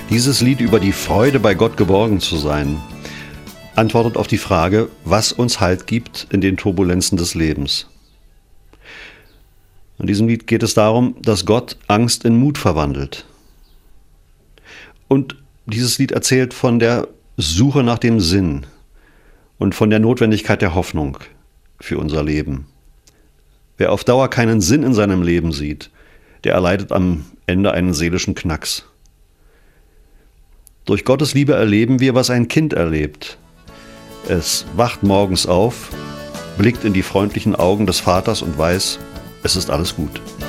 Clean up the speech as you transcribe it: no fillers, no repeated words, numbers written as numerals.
Dieses Lied über die Freude, bei Gott geborgen zu sein, antwortet auf die Frage, was uns Halt gibt in den Turbulenzen des Lebens. In diesem Lied geht es darum, dass Gott Angst in Mut verwandelt. Und dieses Lied erzählt von der Suche nach dem Sinn und von der Notwendigkeit der Hoffnung für unser Leben. Wer auf Dauer keinen Sinn in seinem Leben sieht, der erleidet am Ende einen seelischen Knacks. Durch Gottes Liebe erleben wir, was ein Kind erlebt. Es wacht morgens auf, blickt in die freundlichen Augen des Vaters und weiß, es ist alles gut.